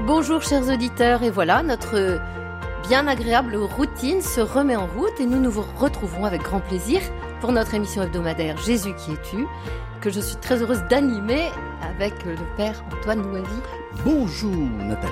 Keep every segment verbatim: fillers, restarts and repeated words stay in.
Bonjour chers auditeurs, et voilà, notre bien agréable routine se remet en route et nous nous retrouvons avec grand plaisir pour notre émission hebdomadaire Jésus qui es-tu, que je suis très heureuse d'animer avec le Père Antoine Louavie. Bonjour Nathalie.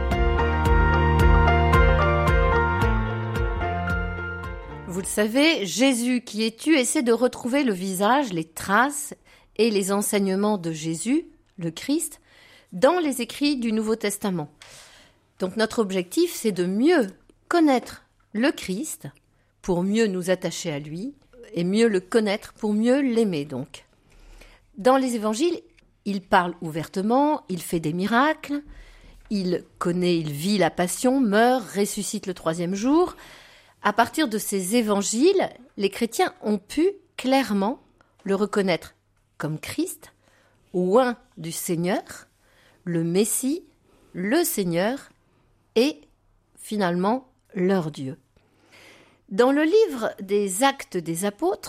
Vous le savez, Jésus qui es-tu essaie de retrouver le visage, les traces et les enseignements de Jésus, le Christ, dans les écrits du Nouveau Testament. Donc notre objectif, c'est de mieux connaître le Christ pour mieux nous attacher à lui et mieux le connaître pour mieux l'aimer donc. Dans les évangiles, il parle ouvertement, il fait des miracles, il connaît, il vit la passion, meurt, ressuscite le troisième jour. À partir de ces évangiles, les chrétiens ont pu clairement le reconnaître comme Christ, oint du Seigneur, le Messie, le Seigneur et finalement leur Dieu. Dans le livre des Actes des Apôtres,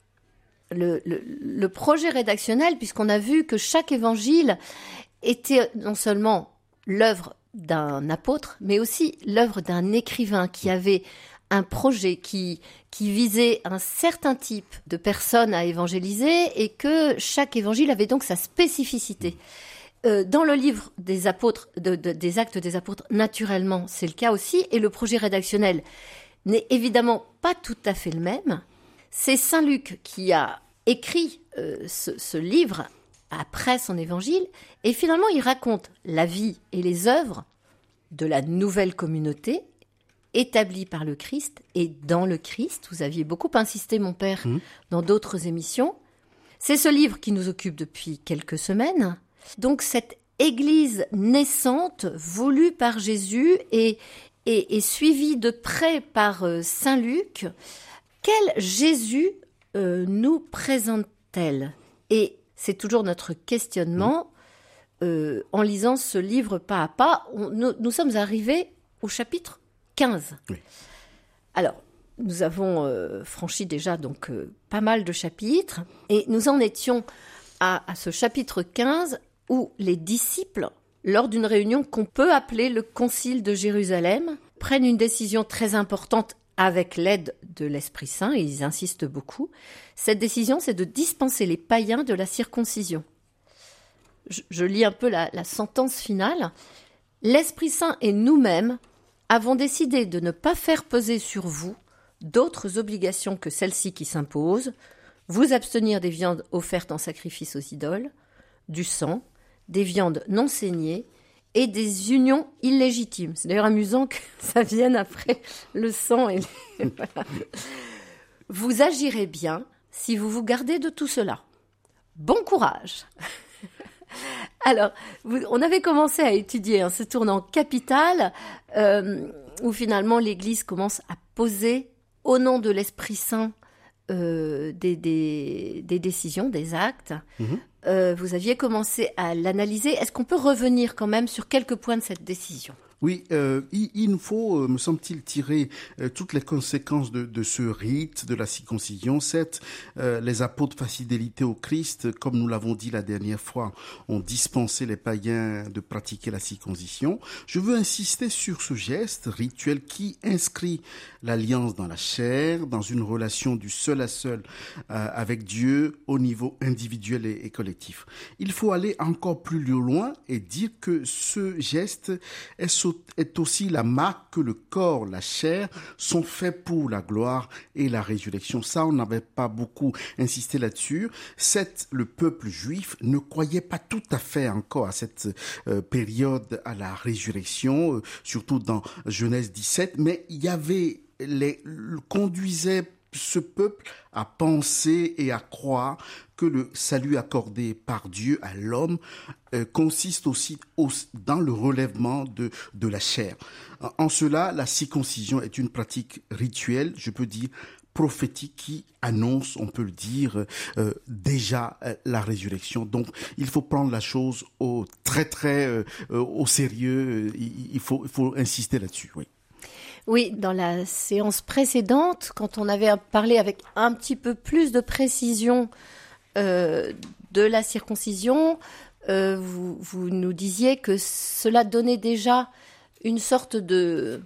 le, le, le projet rédactionnel, puisqu'on a vu que chaque évangile était non seulement l'œuvre d'un apôtre, mais aussi l'œuvre d'un écrivain qui avait un projet qui, qui visait un certain type de personnes à évangéliser et que chaque évangile avait donc sa spécificité. Euh, dans le livre des apôtres, de, de, des Actes des Apôtres, naturellement, c'est le cas aussi, et le projet rédactionnel n'est évidemment pas tout à fait le même. C'est Saint Luc qui a écrit euh, ce, ce livre après son évangile, et finalement il raconte la vie et les œuvres de la nouvelle communauté établie par le Christ et dans le Christ. Vous aviez beaucoup insisté, mon père, mmh. dans d'autres émissions. C'est ce livre qui nous occupe depuis quelques semaines. Donc cette Église naissante, voulue par Jésus et, et, et suivie de près par euh, Saint Luc, quel Jésus euh, nous présente-t-elle ? Et c'est toujours notre questionnement euh, en lisant ce livre pas à pas. On, nous, nous sommes arrivés au chapitre quinze. Oui. Alors, nous avons euh, franchi déjà donc euh, pas mal de chapitres et nous en étions à, à ce chapitre quinze où les disciples, lors d'une réunion qu'on peut appeler le Concile de Jérusalem, prennent une décision très importante avec l'aide de l'Esprit Saint, et ils insistent beaucoup. Cette décision, c'est de dispenser les païens de la circoncision. Je, je lis un peu la, la sentence finale. L'Esprit Saint et nous-mêmes avons décidé de ne pas faire peser sur vous d'autres obligations que celles-ci qui s'imposent, vous abstenir des viandes offertes en sacrifice aux idoles, du sang, des viandes non saignées et des unions illégitimes. C'est d'ailleurs amusant que ça vienne après le sang. Et les... voilà. Vous agirez bien si vous vous gardez de tout cela. Bon courage. Alors, vous, on avait commencé à étudier hein, ce tournant capital euh, où finalement l'Église commence à poser au nom de l'Esprit Saint euh, des, des, des décisions, des actes. Mmh. Euh, vous aviez commencé à l'analyser. Est-ce qu'on peut revenir quand même sur quelques points de cette décision ? Oui, euh, il, il nous faut, euh, me semble-t-il, tirer euh, toutes les conséquences de, de ce rite de la circoncision. Certes, euh, les apôtres par fidélité au Christ, comme nous l'avons dit la dernière fois, ont dispensé les païens de pratiquer la circoncision. Je veux insister sur ce geste rituel qui inscrit l'alliance dans la chair, dans une relation du seul à seul euh, avec Dieu au niveau individuel et, et collectif. Il faut aller encore plus loin et dire que ce geste est est aussi la marque que le corps, la chair sont faits pour la gloire et la résurrection. Ça, on n'avait pas beaucoup insisté là-dessus. Certes, le peuple juif ne croyait pas tout à fait encore à cette euh, période à la résurrection, euh, surtout dans Genèse dix-sept, mais il y avait les conduisait ce peuple à penser et à croire que le salut accordé par Dieu à l'homme euh, consiste aussi au, dans le relèvement de, de la chair. En cela, la circoncision est une pratique rituelle, je peux dire prophétique, qui annonce, on peut le dire, euh, déjà euh, la résurrection. Donc, il faut prendre la chose au très très euh, au sérieux. Il, il faut il faut insister là-dessus. Oui. Oui, dans la séance précédente, quand on avait parlé avec un petit peu plus de précision euh, de la circoncision, euh, vous, vous nous disiez que cela donnait déjà une sorte de,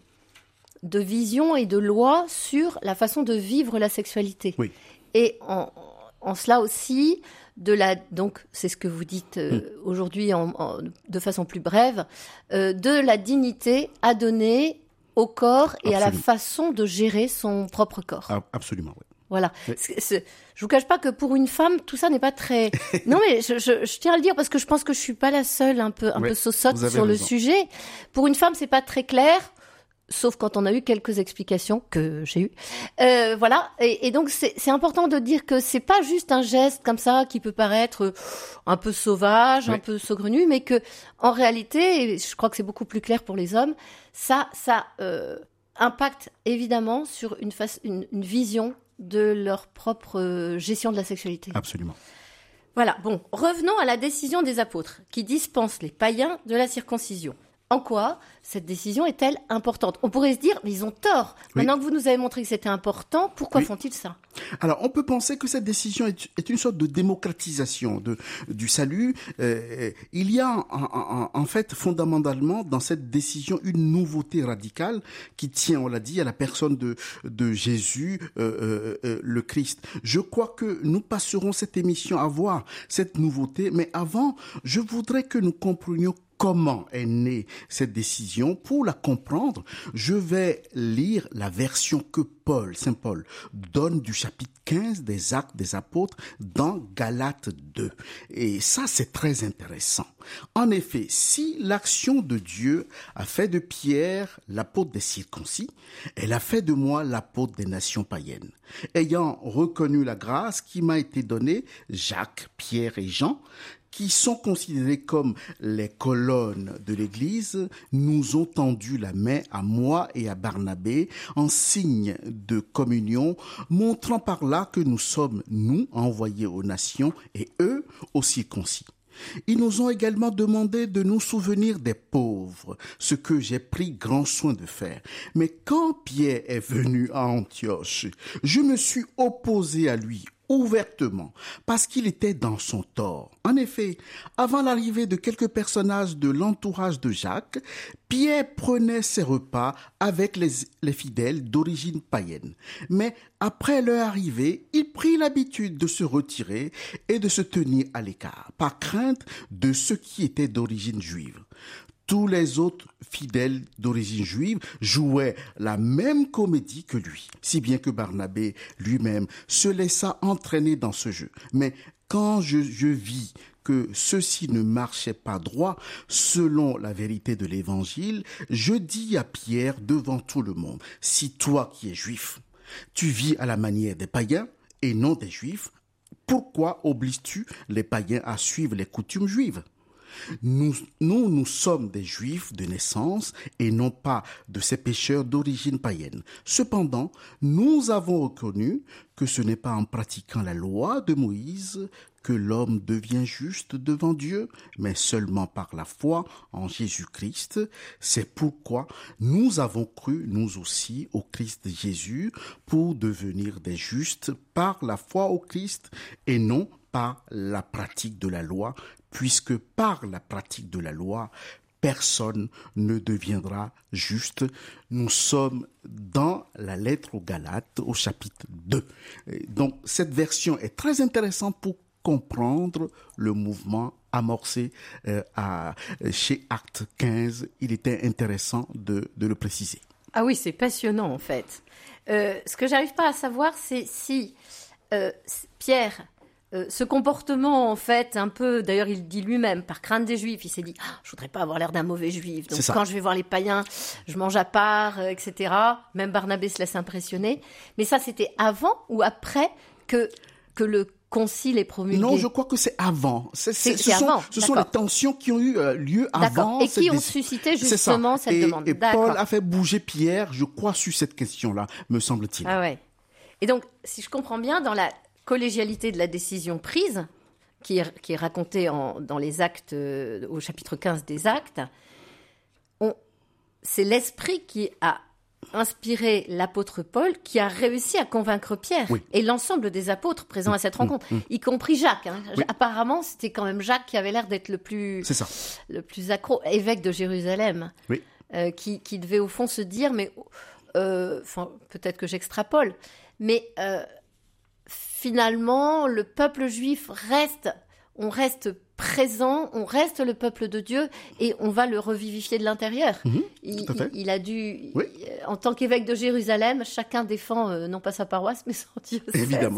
de vision et de loi sur la façon de vivre la sexualité. Oui. Et en, en cela aussi, de la, donc c'est ce que vous dites euh, mmh. aujourd'hui en, en, de façon plus brève, euh, de la dignité à donner au corps et Absolument. À la façon de gérer son propre corps. Ah, absolument, oui. Voilà. Oui. C'est, c'est, je vous cache pas que pour une femme, tout ça n'est pas très. Non, mais je, je, je tiens à le dire parce que je pense que je suis pas la seule un peu, un oui, peu sausotte sur raison. Le sujet. Pour une femme, c'est pas très clair. Sauf quand on a eu quelques explications que j'ai eues. Euh, voilà. Et, et donc, c'est, c'est important de dire que c'est pas juste un geste comme ça qui peut paraître un peu sauvage, oui. un peu saugrenu, mais que, en réalité, et je crois que c'est beaucoup plus clair pour les hommes, ça, ça euh, impacte évidemment sur une, face, une, une vision de leur propre gestion de la sexualité. Absolument. Voilà. Bon, revenons à la décision des apôtres qui dispensent les païens de la circoncision. En quoi cette décision est-elle importante ? On pourrait se dire, mais ils ont tort. Oui. Maintenant que vous nous avez montré que c'était important, pourquoi oui. font-ils ça ? Alors, on peut penser que cette décision est, est une sorte de démocratisation de, du salut. Euh, il y a en, en, en fait fondamentalement dans cette décision une nouveauté radicale qui tient, on l'a dit, à la personne de, de Jésus, euh, euh, le Christ. Je crois que nous passerons cette émission à voir cette nouveauté, mais avant, je voudrais que nous comprenions comment est née cette décision. Pour la comprendre, je vais lire la version que Paul, Saint Paul, donne du chapitre quinze des Actes des Apôtres dans Galates deux. Et ça, c'est très intéressant. En effet, si l'action de Dieu a fait de Pierre l'apôtre des circoncis, elle a fait de moi l'apôtre des nations païennes. Ayant reconnu la grâce qui m'a été donnée, Jacques, Pierre et Jean, qui sont considérés comme les colonnes de l'Église, nous ont tendu la main à moi et à Barnabé en signe de communion, montrant par là que nous sommes, nous, envoyés aux nations et eux, aux circoncis. Ils nous ont également demandé de nous souvenir des pauvres, ce que j'ai pris grand soin de faire. Mais quand Pierre est venu à Antioche, je me suis opposé à lui ouvertement, parce qu'il était dans son tort. En effet, avant l'arrivée de quelques personnages de l'entourage de Jacques, Pierre prenait ses repas avec les, les fidèles d'origine païenne. Mais après leur arrivée, il prit l'habitude de se retirer et de se tenir à l'écart, par crainte de ceux qui étaient d'origine juive. Tous les autres fidèles d'origine juive jouaient la même comédie que lui, si bien que Barnabé lui-même se laissa entraîner dans ce jeu. Mais quand je, je vis que ceux-ci ne marchaient pas droit selon la vérité de l'Évangile, je dis à Pierre devant tout le monde, « Si toi qui es juif, tu vis à la manière des païens et non des juifs, pourquoi obliges-tu les païens à suivre les coutumes juives ? Nous, nous, nous sommes des juifs de naissance et non pas de ces pécheurs d'origine païenne. Cependant, nous avons reconnu que ce n'est pas en pratiquant la loi de Moïse que l'homme devient juste devant Dieu, mais seulement par la foi en Jésus-Christ. C'est pourquoi nous avons cru, nous aussi, au Christ Jésus pour devenir des justes par la foi au Christ et non par la pratique de la loi, puisque par la pratique de la loi, personne ne deviendra juste. Nous sommes dans la lettre aux Galates, au chapitre deux. Donc, cette version est très intéressante pour comprendre le mouvement amorcé euh, à, chez Acte quinze. Il était intéressant de, de le préciser. Ah oui, c'est passionnant, en fait. Euh, ce que j'arrive pas à savoir, c'est si euh, Pierre... Euh, ce comportement, en fait, un peu, d'ailleurs, il dit lui-même, par crainte des Juifs, il s'est dit ah, « je voudrais pas avoir l'air d'un mauvais Juif, donc quand je vais voir les païens, je mange à part, euh, et cetera » Même Barnabé se laisse impressionner. Mais ça, c'était avant ou après que, que le concile est promulgué ? Non, je crois que c'est avant. C'est, c'est, c'est, ce, c'est sont, avant. ce sont les tensions qui ont eu euh, lieu D'accord. avant. Et qui ont suscité justement cette et, demande. Et D'accord. Paul a fait bouger Pierre, je crois, sur cette question-là, me semble-t-il. Ah ouais. Et donc, si je comprends bien, dans la collégialité de la décision prise, qui est, qui est racontée en, dans les actes, euh, au chapitre quinze des Actes, on, c'est l'esprit qui a inspiré l'apôtre Paul, qui a réussi à convaincre Pierre oui. et l'ensemble des apôtres présents à cette rencontre, mmh, mmh. y compris Jacques. Hein. Oui. Apparemment, c'était quand même Jacques qui avait l'air d'être le plus, C'est ça. le plus accro, évêque de Jérusalem, oui. euh, qui, qui devait au fond se dire, mais euh, peut-être que j'extrapole, mais euh, finalement, le peuple juif reste, on reste présent, on reste le peuple de Dieu et on va le revivifier de l'intérieur. Mmh, il, il, il a dû, oui. il, en tant qu'évêque de Jérusalem, chacun défend euh, non pas sa paroisse, mais son diocèse. Évidemment.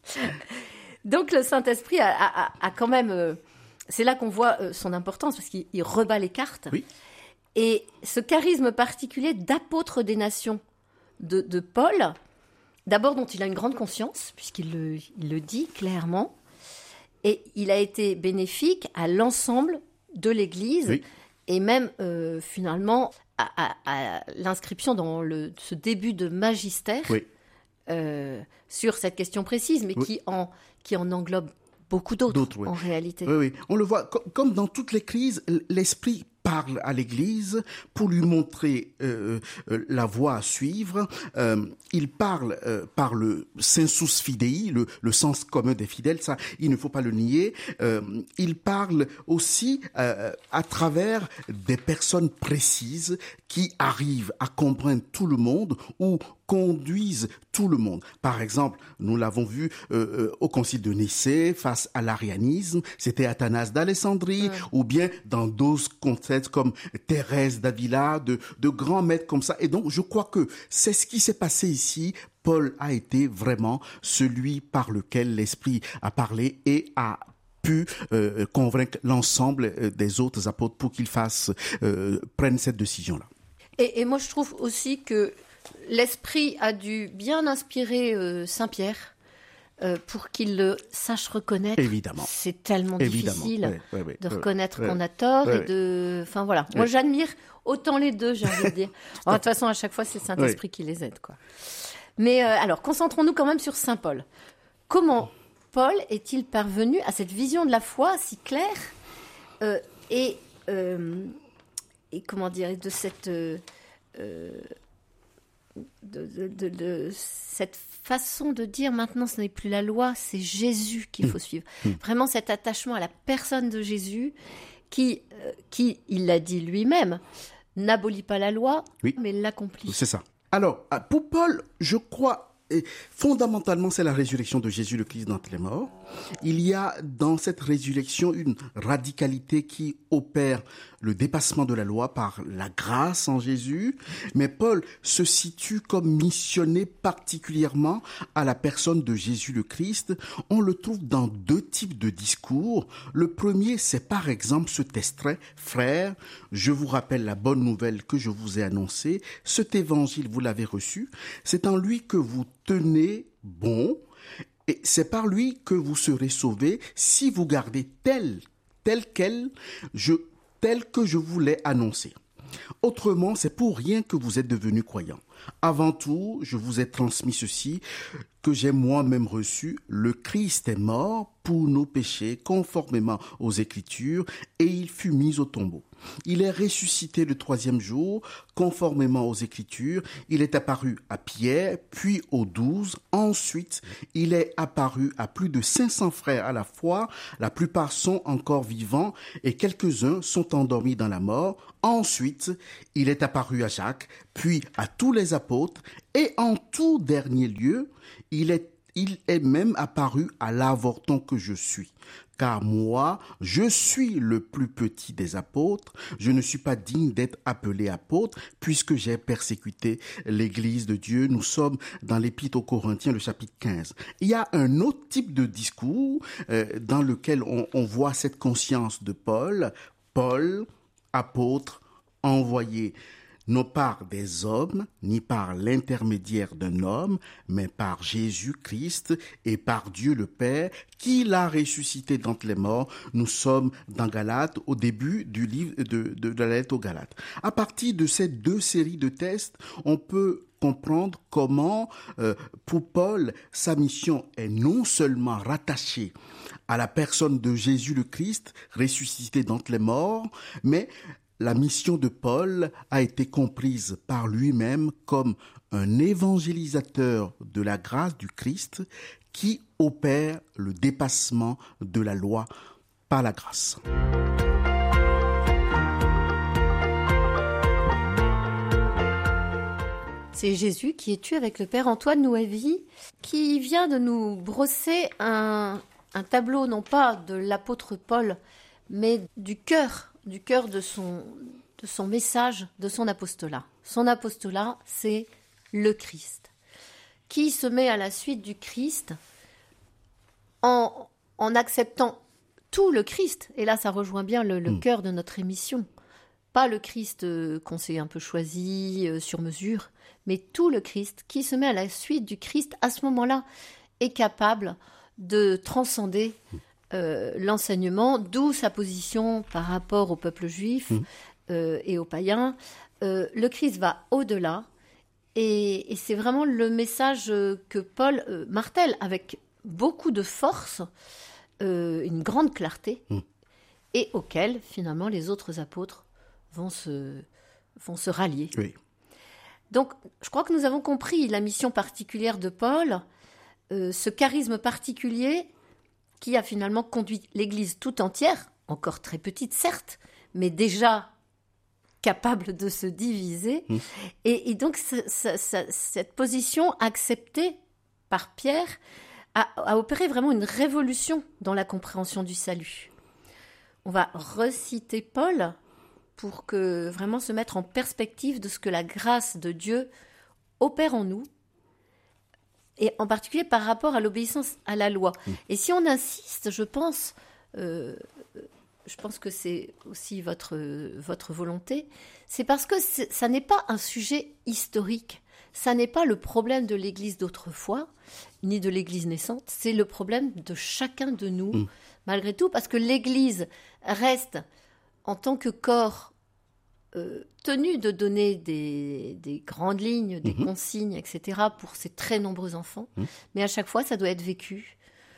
Donc le Saint-Esprit a, a, a quand même, euh, c'est là qu'on voit euh, son importance, parce qu'il rebat les cartes. Oui. Et ce charisme particulier d'apôtre des nations de, de Paul, d'abord dont il a une grande conscience, puisqu'il le, il le dit clairement, et il a été bénéfique à l'ensemble de l'Église, oui. et même euh, finalement à, à, à l'inscription dans le, ce début de magistère oui. euh, sur cette question précise, mais oui. qui, en, qui en englobe beaucoup d'autres, d'autres oui. en réalité. Oui, oui. On le voit, comme dans toutes les crises, l'esprit parle à l'Église pour lui montrer euh, euh, la voie à suivre. Euh, il parle euh, par le sensus fidei, le, le sens commun des fidèles, ça, il ne faut pas le nier. Euh, il parle aussi euh, à travers des personnes précises qui arrivent à comprendre tout le monde ou conduisent tout le monde. Par exemple, nous l'avons vu euh, au concile de Nicée face à l'arianisme, c'était Athanase d'Alexandrie, ouais. ou bien dans d'autres contextes comme Thérèse d'Avila, de, de grands maîtres comme ça. Et donc, je crois que c'est ce qui s'est passé ici. Paul a été vraiment celui par lequel l'Esprit a parlé et a pu euh, convaincre l'ensemble des autres apôtres pour qu'ils fassent, euh, prennent cette décision-là. Et, et moi, je trouve aussi que l'Esprit a dû bien inspirer euh, Saint-Pierre euh, pour qu'il le sache reconnaître. Évidemment. C'est tellement Évidemment. difficile oui, oui, oui, de oui, reconnaître oui, qu'on a tort oui, et de... Enfin, voilà. Oui. Moi, j'admire autant les deux, j'ai envie de dire. Alors, de toute façon, à chaque fois, c'est le Saint-Esprit oui. qui les aide, quoi. Mais euh, alors, concentrons-nous quand même sur Saint Paul. Comment Paul est-il parvenu à cette vision de la foi si claire euh, et, euh, et, comment dire, de cette... Euh, De, de, de, de cette façon de dire maintenant ce n'est plus la loi, c'est Jésus qu'il faut suivre. Mmh. Vraiment cet attachement à la personne de Jésus qui, euh, qui il l'a dit lui-même, n'abolit pas la loi, oui. mais l'accomplit. C'est ça. Alors, pour Paul, je crois, et fondamentalement, c'est la résurrection de Jésus le Christ d'entre les morts. Il y a dans cette résurrection une radicalité qui opère le dépassement de la loi par la grâce en Jésus. Mais Paul se situe comme missionné particulièrement à la personne de Jésus le Christ. On le trouve dans deux types de discours. Le premier, c'est par exemple ce extrait, « Frères, je vous rappelle la bonne nouvelle que je vous ai annoncée. Cet évangile, vous l'avez reçu. C'est en lui que vous tenez bon. Et c'est par lui que vous serez sauvés si vous gardez tel, tel quel, je, tel que je vous l'ai annoncé. Autrement, c'est pour rien que vous êtes devenus croyants. Avant tout, je vous ai transmis ceci, que j'ai moi-même reçu. Le Christ est mort pour nos péchés, conformément aux Écritures, et il fut mis au tombeau. Il est ressuscité le troisième jour, conformément aux Écritures. Il est apparu à Pierre, puis aux douze. Ensuite, il est apparu à plus de cinq cents frères à la fois. La plupart sont encore vivants et quelques-uns sont endormis dans la mort. Ensuite, il est apparu à Jacques, puis à tous les apôtres. Et en tout dernier lieu, il est Il est même apparu à l'avorton que je suis. Car moi, je suis le plus petit des apôtres. Je ne suis pas digne d'être appelé apôtre puisque j'ai persécuté l'Église de Dieu. Nous sommes dans l'Épître aux Corinthiens, le chapitre quinze. Il y a un autre type de discours euh, dans lequel on, on voit cette conscience de Paul. Paul, apôtre, envoyé non par des hommes, ni par l'intermédiaire d'un homme, mais par Jésus-Christ et par Dieu le Père, qui l'a ressuscité d'entre les morts. Nous sommes dans Galates, au début du livre de, de, de la lettre aux Galates. À partir de ces deux séries de tests, on peut comprendre comment, euh, pour Paul, sa mission est non seulement rattachée à la personne de Jésus le Christ, ressuscité d'entre les morts, mais la mission de Paul a été comprise par lui-même comme un évangélisateur de la grâce du Christ qui opère le dépassement de la loi par la grâce. C'est Jésus qui est tu avec le Père Antoine Nouavi, qui vient de nous brosser un, un tableau, non pas de l'apôtre Paul, mais du cœur, du cœur de son, de son message, de son apostolat. Son apostolat, c'est le Christ, qui se met à la suite du Christ en, en acceptant tout le Christ. Et là, ça rejoint bien le, le mmh. cœur de notre émission. Pas le Christ euh, qu'on s'est un peu choisi euh, sur mesure, mais tout le Christ qui se met à la suite du Christ, à ce moment-là, est capable de transcender euh, l'enseignement, d'où sa position par rapport au peuple juif euh, et aux païens. Euh, le Christ va au-delà, et, et c'est vraiment le message que Paul euh, martèle avec beaucoup de force, euh, une grande clarté, mmh. et auquel, finalement, les autres apôtres vont se, vont se rallier. Oui. Donc, je crois que nous avons compris la mission particulière de Paul, euh, ce charisme particulier qui a finalement conduit l'Église tout entière, encore très petite certes, mais déjà capable de se diviser. Mmh. Et, et donc, ça, ça, ça, cette position acceptée par Pierre a, a opéré vraiment une révolution dans la compréhension du salut. On va reciter Paul pour que vraiment se mettre en perspective de ce que la grâce de Dieu opère en nous, et en particulier par rapport à l'obéissance à la loi. Mmh. Et si on insiste, je pense, euh, je pense que c'est aussi votre, votre volonté, c'est parce que c'est, ça n'est pas un sujet historique, ça n'est pas le problème de l'Église d'autrefois, ni de l'Église naissante, c'est le problème de chacun de nous, mmh. malgré tout, parce que l'Église reste, en tant que corps, Euh, tenu de donner des, des grandes lignes, des mmh. consignes, et cetera pour ses très nombreux enfants. Mmh. Mais à chaque fois, ça doit être vécu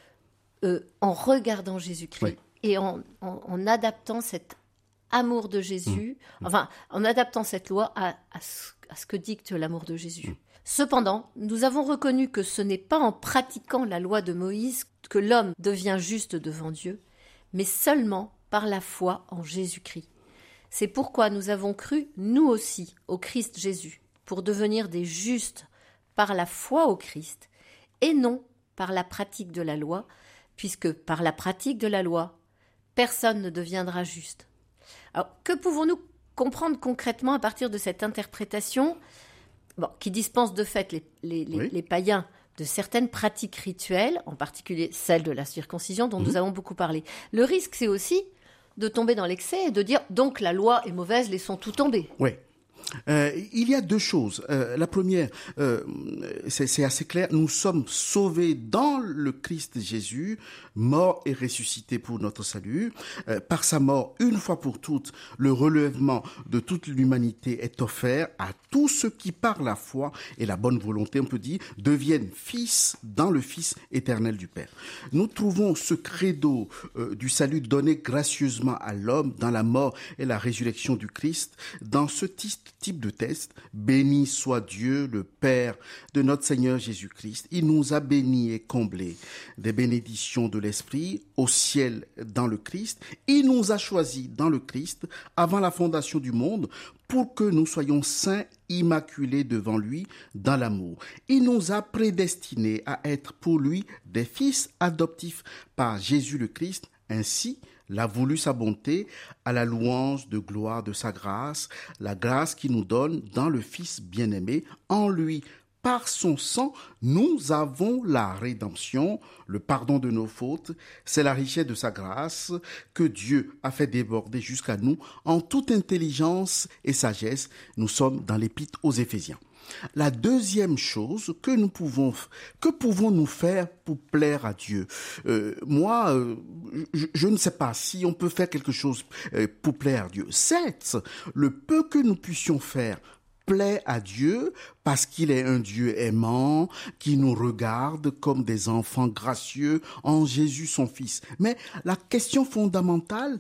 euh, en regardant Jésus-Christ, oui. et en, en, en adaptant cet amour de Jésus, mmh. enfin, en adaptant cette loi à, à, ce, à ce que dicte l'amour de Jésus. Mmh. Cependant, nous avons reconnu que ce n'est pas en pratiquant la loi de Moïse que l'homme devient juste devant Dieu, mais seulement par la foi en Jésus-Christ. C'est pourquoi nous avons cru, nous aussi, au Christ Jésus, pour devenir des justes par la foi au Christ, et non par la pratique de la loi, puisque par la pratique de la loi, personne ne deviendra juste. Alors, que pouvons-nous comprendre concrètement à partir de cette interprétation, bon, qui dispense de fait les, les, les, oui. les païens de certaines pratiques rituelles, en particulier celle de la circoncision, dont mmh. nous avons beaucoup parlé. Le risque, c'est aussi de tomber dans l'excès et de dire donc la loi est mauvaise, laissons tout tomber. Oui. Euh, il y a deux choses. Euh, la première, euh, c'est, c'est assez clair, nous sommes sauvés dans le Christ Jésus, mort et ressuscité pour notre salut. Euh, par sa mort, une fois pour toutes, le relèvement de toute l'humanité est offert à tous ceux qui, par la foi et la bonne volonté, on peut dire, deviennent fils dans le Fils éternel du Père. Nous trouvons ce credo euh, du salut donné gracieusement à l'homme dans la mort et la résurrection du Christ, dans ce titre type de test. Béni soit Dieu, le Père de notre Seigneur Jésus-Christ. Il nous a bénis et comblés des bénédictions de l'Esprit au ciel dans le Christ. Il nous a choisis dans le Christ avant la fondation du monde pour que nous soyons saints, immaculés devant lui dans l'amour. Il nous a prédestinés à être pour lui des fils adoptifs par Jésus le Christ. Ainsi, l'a voulu sa bonté à la louange de gloire de sa grâce, la grâce qu'il nous donne dans le Fils bien-aimé. En lui, par son sang, nous avons la rédemption, le pardon de nos fautes. C'est la richesse de sa grâce que Dieu a fait déborder jusqu'à nous en toute intelligence et sagesse. Nous sommes dans l'épître aux Éphésiens. La deuxième chose que nous pouvons, que pouvons-nous faire pour plaire à Dieu? Euh, moi, euh, je, je ne sais pas si on peut faire quelque chose euh, pour plaire à Dieu. Certes, le peu que nous puissions faire plaît à Dieu parce qu'il est un Dieu aimant qui nous regarde comme des enfants gracieux en Jésus son Fils. Mais la question fondamentale,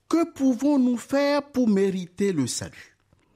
Que pouvons-nous faire pour mériter le salut?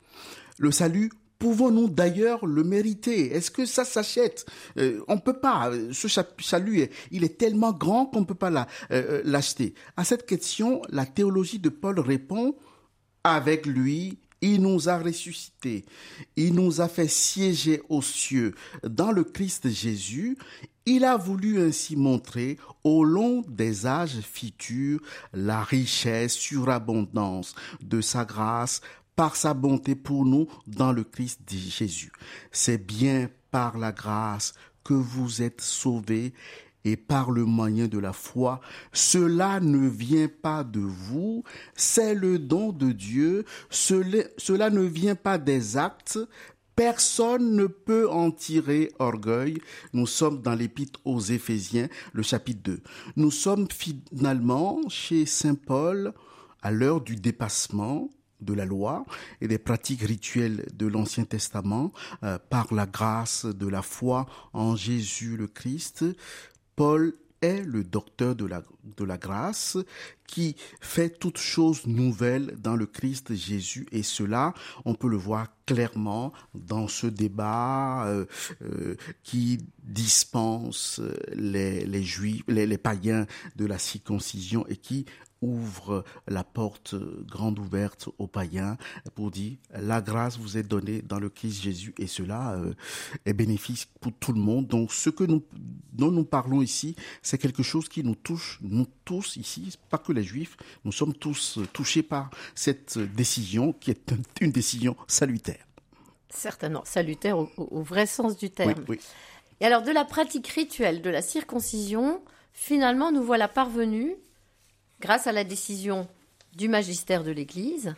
Le salut, pouvons-nous d'ailleurs le mériter? Est-ce que ça s'achète? euh, On ne peut pas. Ce salut, il est tellement grand qu'on ne peut pas la, euh, l'acheter. À cette question, la théologie de Paul répond: avec lui, il nous a ressuscités. Il nous a fait siéger aux cieux dans le Christ Jésus. Il a voulu ainsi montrer au long des âges futurs la richesse, surabondance de sa grâce par sa bonté pour nous dans le Christ Jésus. C'est bien par la grâce que vous êtes sauvés et par le moyen de la foi. Cela ne vient pas de vous, c'est le don de Dieu. Cela, cela ne vient pas des actes. Personne ne peut en tirer orgueil. Nous sommes dans l'épître aux Éphésiens, le chapitre deux. Nous sommes finalement chez saint Paul à l'heure du dépassement de la loi et des pratiques rituelles de l'Ancien Testament euh, par la grâce de la foi en Jésus le Christ. Paul est le docteur de la, de la grâce qui fait toutes choses nouvelles dans le Christ Jésus. Et cela, on peut le voir clairement dans ce débat euh, euh, qui dispense les, les juifs, les, les païens de la circoncision et qui ouvre la porte grande ouverte aux païens pour dire la grâce vous est donnée dans le Christ Jésus et cela euh, est bénéfique pour tout le monde. Donc ce que nous dont nous parlons ici, c'est quelque chose qui nous touche, nous tous ici, pas que les Juifs, nous sommes tous touchés par cette décision qui est une décision salutaire. Certainement, salutaire au, au vrai sens du terme. Oui, oui. Et alors de la pratique rituelle de la circoncision, finalement nous voilà parvenus, grâce à la décision du magistère de l'Église,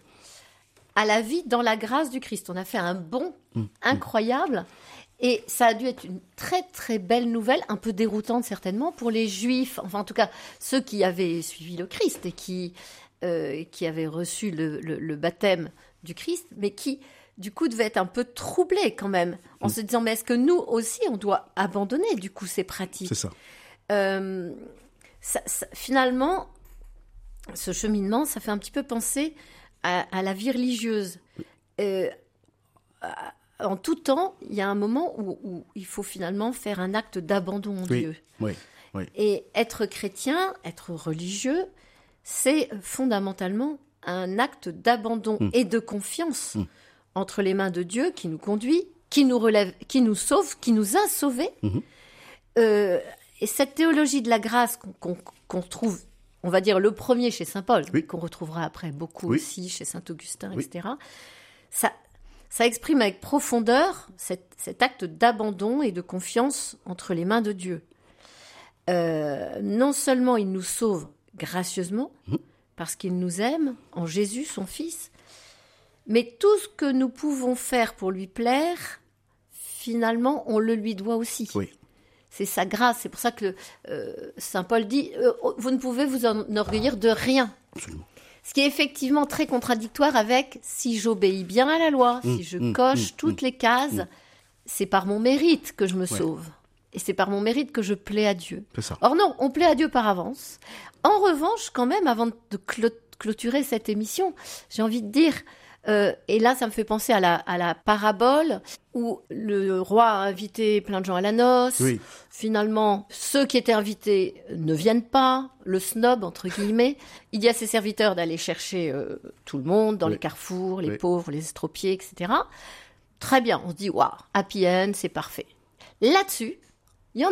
à la vie dans la grâce du Christ. On a fait un bond mmh, incroyable et ça a dû être une très très belle nouvelle, un peu déroutante certainement pour les Juifs, enfin en tout cas ceux qui avaient suivi le Christ et qui, euh, qui avaient reçu le, le, le baptême du Christ, mais qui du coup devaient être un peu troublés quand même, en mmh. se disant mais est-ce que nous aussi on doit abandonner du coup ces pratiques? C'est ça. Euh, ça, ça finalement... Ce cheminement, ça fait un petit peu penser à, à la vie religieuse. Euh, en tout temps, il y a un moment où, où il faut finalement faire un acte d'abandon en oui, Dieu. Oui, oui. Et être chrétien, être religieux, c'est fondamentalement un acte d'abandon mmh. et de confiance mmh. entre les mains de Dieu qui nous conduit, qui nous relève, qui nous sauve, qui nous a sauvés. Mmh. Euh, et cette théologie de la grâce qu'on, qu'on, qu'on trouve, on va dire le premier chez saint Paul, oui. qu'on retrouvera après beaucoup oui. aussi chez saint Augustin, oui. et cetera. Ça, ça exprime avec profondeur cet, cet acte d'abandon et de confiance entre les mains de Dieu. Euh, non seulement il nous sauve gracieusement, mmh. parce qu'il nous aime en Jésus, son Fils, mais tout ce que nous pouvons faire pour lui plaire, finalement, on le lui doit aussi. Oui. C'est sa grâce. C'est pour ça que euh, saint Paul dit euh, « Vous ne pouvez vous enorgueillir de rien ». Ce qui est effectivement très contradictoire avec « Si j'obéis bien à la loi, mmh, si je mmh, coche mmh, toutes mmh, les cases, mmh. c'est par mon mérite que je me ouais. sauve. Et c'est par mon mérite que je plais à Dieu. » C'est ça. Or non, on plaît à Dieu par avance. En revanche, quand même, avant de clôturer cette émission, j'ai envie de dire... Euh, et là, ça me fait penser à la, à la parabole où le roi a invité plein de gens à la noce. Oui. Finalement, ceux qui étaient invités ne viennent pas, le snob, entre guillemets. Il dit à ses serviteurs d'aller chercher euh, tout le monde dans oui. les carrefours, les oui. pauvres, les estropiés, et cetera. Très bien, on se dit, waouh, happy end, c'est parfait. Là-dessus,